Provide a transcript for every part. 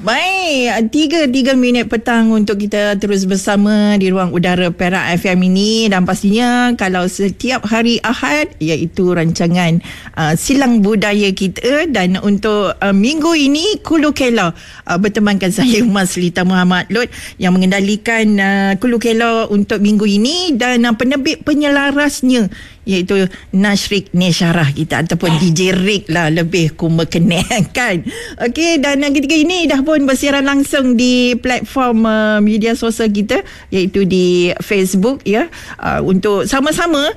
Baik, 3 minit petang untuk kita terus bersama di ruang udara Perak FM ini. Dan pastinya kalau setiap hari Ahad, iaitu rancangan Silang Budaya kita. Dan untuk minggu ini, Kulu Kela bertemankan saya Mas Lita Muhammad Lut yang mengendalikan Kulu Kela untuk minggu ini. Dan penerbit penyelarasnya iaitu Nashrik Nesyarah kita, ataupun DJ Rick lah lebih kumekenkan. Okey, dan ketika ini dah pun bersiaran langsung di platform media sosial kita, iaitu di Facebook ya, untuk sama-sama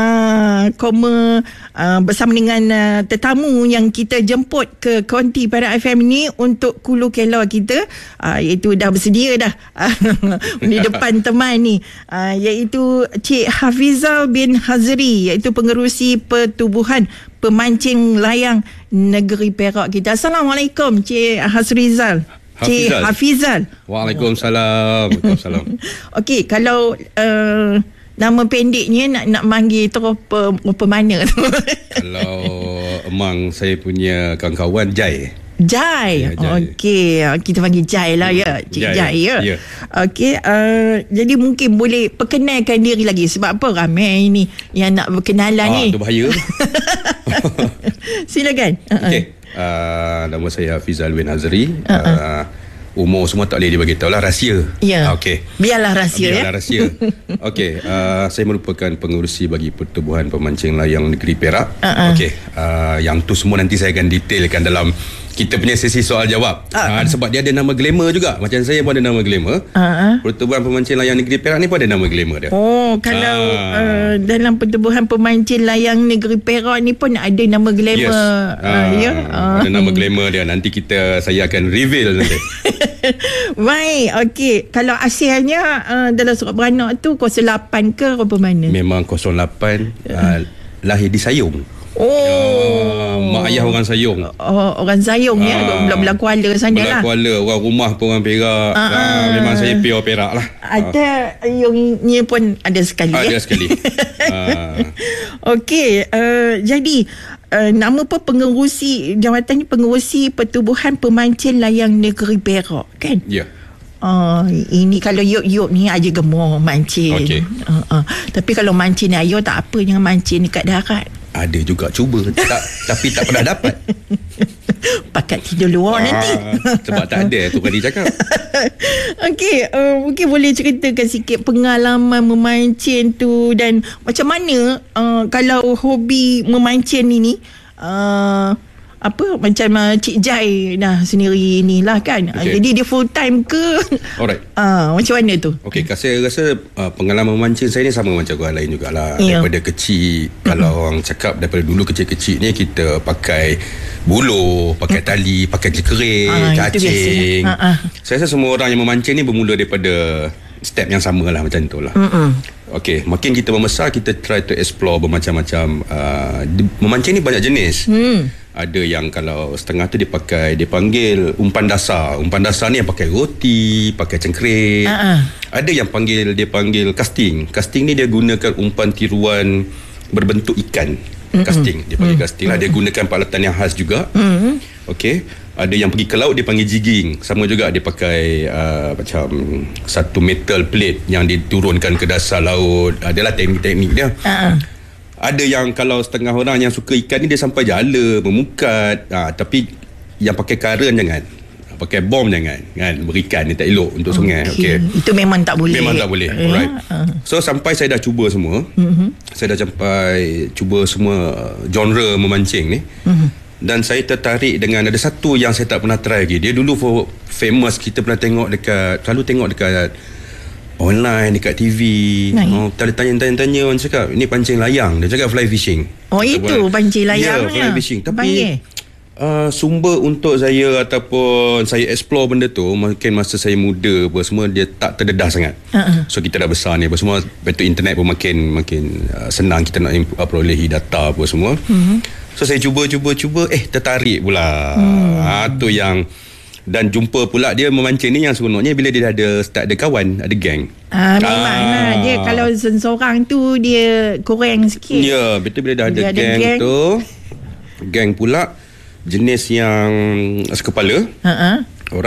bersama dengan tetamu yang kita jemput ke konti Perak FM ini untuk Kulu Kela kita, iaitu dah bersedia dah di depan teman ni, iaitu Cik Hafizal bin Hazri, iaitu pengerusi pertubuhan pemancing layang negeri Perak kita. Assalamualaikum Cik Hazrizal. Cik Hafizal. Waalaikumsalam. Waalaikumsalam. Okey, kalau nama pendeknya nak manggil tu apa mana tu? Kalau emang saya punya kawan-kawan Jai. Jai. Okey, kita panggil Jai lah ya. Cik Jai ya. Yeah. Okey, jadi mungkin boleh perkenalkan diri lagi, sebab apa ramai ni yang nak berkenalan ni. Itu bahaya. Silakan. Okey. Nama saya Hafizal bin Hazri. Umur semua tak boleh dibagi tahu lah, rahsia. Ya. Okey. Biarlah rahsia. Biarlah rahsia. Okey, saya merupakan pengerusi bagi pertubuhan pemancing layang negeri Perak. Okey, yang tu semua nanti saya akan detailkan dalam kita punya sesi soal jawab. Sebab dia ada nama glamour juga. Macam saya pun ada nama glamour. Pertubuhan pemancing layang negeri Perak ni pun ada nama glamour dia. Oh, kalau dalam pertubuhan pemancing layang negeri Perak ni pun ada nama glamour. Yes. Ada nama glamour dia. Nanti saya akan reveal nanti. Baik, okey. Kalau asalnya dalam surat beranak tu 08 ke apa mana? Memang 08. Lahir di Sayung. Mak ayah orang Sayung. Orang Sayung ya, belah-belah Kuala sana lah. Belah Kuala, orang rumah pun orang Perak. Memang saya pure Perak lah. Ada yang pun ada sekali. Ada sekali. Okey, jadi nama apa pengerusi jawatan ni, pengerusi pertubuhan pemancing layang negeri Perak kan? Ya. Ini kalau yuk ni aja gemar mancing. Okay. Tapi kalau mancing ni ayo tak apa, jangan mancing dekat darat. Ada juga cuba tapi tak pernah dapat. Pakat tidur luar nanti. Sebab tak ada tu tadi cakap. Okey, mungkin boleh ceritakan sikit pengalaman memancing tu, dan macam mana kalau hobi memancing ni macam Cik Jai dah sendiri ni lah kan. Jadi dia full time ke? Alright. Macam mana tu? Okey, saya rasa pengalaman memancing saya ni sama macam orang lain jugalah. Daripada kecil, kalau orang cakap daripada dulu kecil-kecil ni kita pakai buluh, pakai tali, pakai jekerik, cacing. Saya rasa semua orang yang memancing ni bermula daripada step yang sama lah, macam tu lah. Okey, makin kita membesar, kita try to explore bermacam-macam. Memancing ni banyak jenis. Ada yang kalau setengah tu dia panggil umpan dasar. Umpan dasar ni yang pakai roti, pakai cengkerik. Ada yang dia panggil casting. Casting ni dia gunakan umpan tiruan berbentuk ikan. Casting, dia panggil casting lah. Dia gunakan peralatan yang khas juga. Okey. Ada yang pergi ke laut, dia panggil jigging. Sama juga dia pakai macam satu metal plate yang diturunkan ke dasar laut. Adalah teknik-teknik dia. Ada yang kalau setengah orang yang suka ikan ni, dia sampai jala, memukat. Tapi yang pakai current jangan. Pakai bom jangan kan, berikan ni tak elok untuk sungai. Okay. Itu memang tak boleh. Memang tak boleh. Alright. So sampai saya dah cuba semua. Saya dah sampai cuba semua genre memancing ni. Dan saya tertarik dengan ada satu yang saya tak pernah try lagi. Dia dulu famous, kita pernah selalu tengok dekat online, dekat TV. Tanya-tanya orang cakap ini pancing layang. Dia cakap fly fishing. Itu pancing layang. Fly fishing. Tapi sumber untuk saya ataupun saya explore benda tu mungkin masa saya muda apa semua, dia tak terdedah sangat. So kita dah besar ni apa semua, betul internet pun makin senang kita nak perolehi data apa semua. So saya cuba tertarik pula. Tu yang, dan jumpa pula dia memancing ni yang seronoknya bila dia ada start ada kawan, ada geng. Memang dia kalau seorang tu dia kurang sikit. Ya, betul, bila dah ada geng tu. Geng pula jenis yang sekepala. Alright.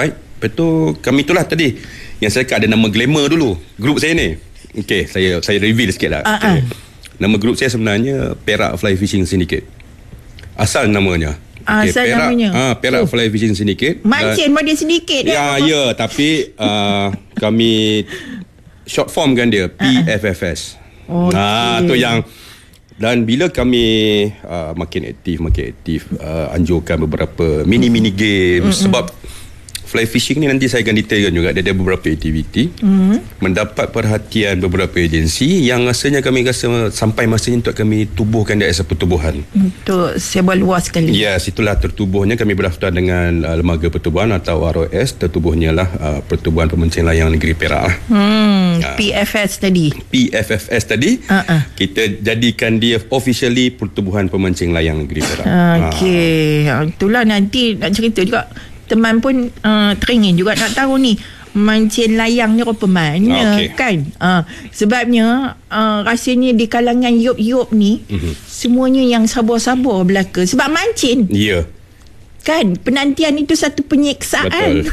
Lepas tu kami itulah tadi yang saya cakap ada nama glamour dulu grup saya ni. Okey, saya reveal sikit lah. Okay. Nama grup saya sebenarnya Perak Fly Fishing Syndicate. Asal namanya. Asal namanya. Perak Fly Fishing Syndicate. Mancin model sedikit. Ya, tapi kami short form kan dia PFFS. Tu yang. Dan bila kami makin aktif anjurkan beberapa mini game sebab fly fishing ni nanti saya akan detailkan juga. Dia ada beberapa aktiviti mendapat perhatian beberapa agensi yang rasanya kami rasa sampai masanya untuk kami tubuhkan dia as a pertubuhan. Untuk sebar luas sekali. Yes, itulah tertubuhnya kami berdaftar dengan Lembaga Pertubuhan atau ROS. Tertubuhnya lah Pertubuhan Pemancing Layang Negeri Perak. PFFS tadi. Kita jadikan dia officially Pertubuhan Pemancing Layang Negeri Perak. Okey, itulah nanti nak cerita juga. Teman pun teringin juga nak tahu ni mancin layang ni rupa mana kan. Sebabnya rasanya di kalangan yop-yop ni semuanya yang sabar-sabar belaka sebab mancin. Ya. Kan penantian itu satu penyiksaan.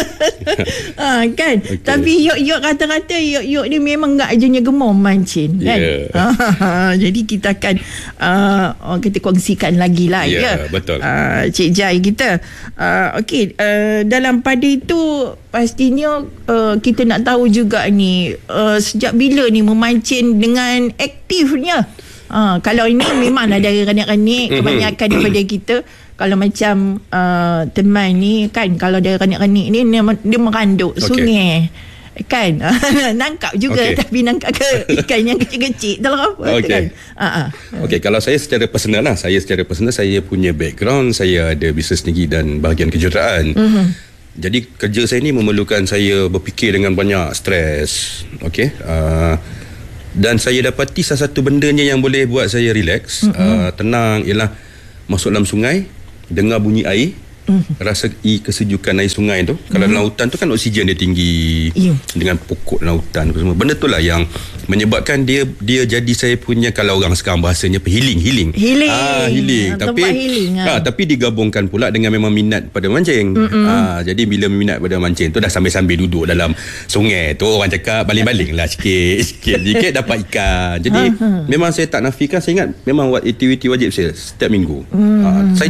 Kan. Tapi yok-yok rata-rata yok-yok ni memang enggak ajunya gemar mancin kan. Jadi kita akan kita kongsikan lagi lah. Betul. Cik Jai kita. Okey, dalam pada itu pastinya kita nak tahu juga ni sejak bila ni memancin dengan aktifnya. Kalau ini memanglah dari ranik-ranik kebanyakan daripada kita. Kalau macam teman ni kan, kalau dia ranik-ranik ni dia meranduk sungai kan. Nangkap juga tapi nangkap ke ikan yang kecil-kecil dalam apa kan. Okey, kalau saya secara personal saya punya background, saya ada bisnes tinggi dan bahagian kejuruteraan. Jadi kerja saya ni memerlukan saya berfikir dengan banyak stres. Okey. Dan saya dapati salah satu bendanya yang boleh buat saya relax, tenang ialah masuk dalam sungai, dengar bunyi air, rasai kesejukan air sungai tu. Kalau dalam hutan tu kan oksigen dia tinggi, dengan pokok dalam hutan semua. Benda tu lah yang menyebabkan dia jadi saya punya, kalau orang sekarang bahasanya healing. Tapi digabungkan pula dengan memang minat pada mancing. Jadi bila minat pada mancing tu dah sambil-sambil duduk dalam sungai tu, orang cakap baling-baling lah sikit dapat ikan. Jadi memang saya tak nafikan, saya ingat memang aktiviti wajib saya setiap minggu. Saya